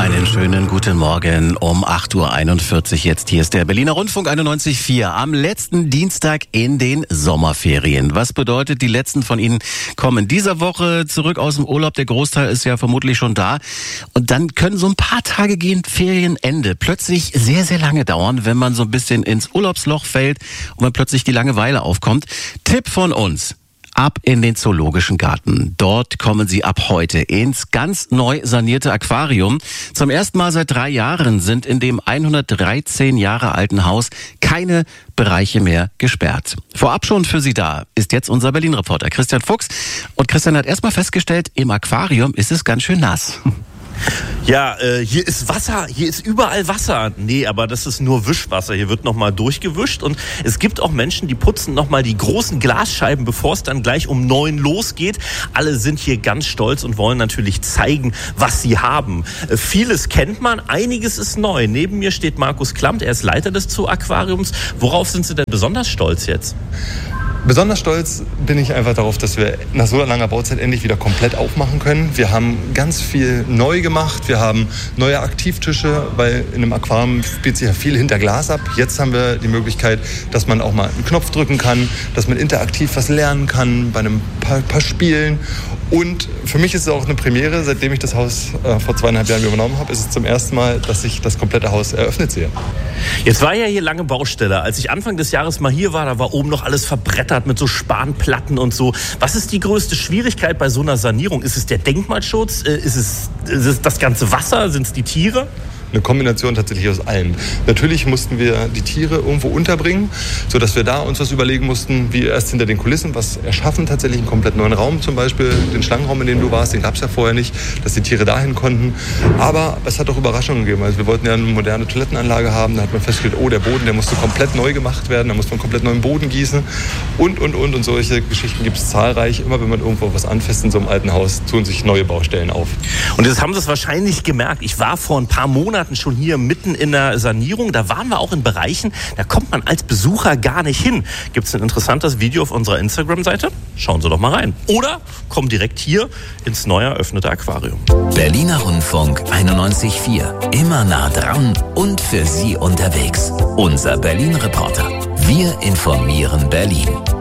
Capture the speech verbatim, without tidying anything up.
Einen schönen guten Morgen um acht Uhr einundvierzig jetzt. Hier ist der Berliner Rundfunk einundneunzig Komma vier am letzten Dienstag in den Sommerferien. Was bedeutet, die letzten von Ihnen kommen dieser Woche zurück aus dem Urlaub. Der Großteil ist ja vermutlich schon da. Und dann können so ein paar Tage gehen, Ferienende, plötzlich sehr, sehr lange dauern, wenn man so ein bisschen ins Urlaubsloch fällt und man plötzlich die Langeweile aufkommt. Tipp von uns. Ab in den Zoologischen Garten. Dort kommen Sie ab heute ins ganz neu sanierte Aquarium. Zum ersten Mal seit drei Jahren sind in dem hundertdreizehn Jahre alten Haus keine Bereiche mehr gesperrt. Vorab schon für Sie da ist jetzt unser Berlin-Reporter Christian Fuchs. Und Christian hat erstmal festgestellt, im Aquarium ist es ganz schön nass. Ja, äh, hier ist Wasser, hier ist überall Wasser. Nee, aber das ist nur Wischwasser. Hier wird nochmal durchgewischt und es gibt auch Menschen, die putzen nochmal die großen Glasscheiben, bevor es dann gleich um neun losgeht. Alle sind hier ganz stolz und wollen natürlich zeigen, was sie haben. Äh, vieles kennt man, einiges ist neu. Neben mir steht Markus Klammt, er ist Leiter des Zoo-Aquariums. Worauf sind Sie denn besonders stolz jetzt? Besonders stolz bin ich einfach darauf, dass wir nach so langer Bauzeit endlich wieder komplett aufmachen können. Wir haben ganz viel neu gemacht. Wir haben neue Aktivtische, weil in einem Aquarium spielt sich ja viel hinter Glas ab. Jetzt haben wir die Möglichkeit, dass man auch mal einen Knopf drücken kann, dass man interaktiv was lernen kann bei einem paar, paar Spielen. Und für mich ist es auch eine Premiere, seitdem ich das Haus äh, vor zweieinhalb Jahren übernommen habe, ist es zum ersten Mal, dass ich das komplette Haus eröffnet sehe. Jetzt war ja hier lange Baustelle. Als ich Anfang des Jahres mal hier war, da war oben noch alles verbrettert mit so Spanplatten und so. Was ist die größte Schwierigkeit bei so einer Sanierung? Ist es der Denkmalschutz? Ist es, ist es das ganze Wasser? Sind es die Tiere? Eine Kombination tatsächlich aus allem. Natürlich mussten wir die Tiere irgendwo unterbringen, sodass wir da uns was überlegen mussten, wie erst hinter den Kulissen was erschaffen, tatsächlich einen komplett neuen Raum, zum Beispiel den Schlangenraum, in dem du warst, den gab es ja vorher nicht, dass die Tiere dahin konnten. Aber es hat auch Überraschungen gegeben. Also wir wollten ja eine moderne Toilettenanlage haben, da hat man festgestellt, oh, der Boden, der musste komplett neu gemacht werden, da musste man komplett neuen Boden gießen und, und, und. Und solche Geschichten gibt es zahlreich. Immer wenn man irgendwo was anfasst in so einem alten Haus, tun sich neue Baustellen auf. Und jetzt haben Sie es wahrscheinlich gemerkt. Ich war vor ein paar Monaten schon hier mitten in der Sanierung. Da waren wir auch in Bereichen, da kommt man als Besucher gar nicht hin. Gibt es ein interessantes Video auf unserer Instagram-Seite? Schauen Sie doch mal rein. Oder kommen direkt hier ins neu eröffnete Aquarium. Berliner Rundfunk einundneunzig Komma vier. Immer nah dran und für Sie unterwegs. Unser Berlin-Reporter. Wir informieren Berlin.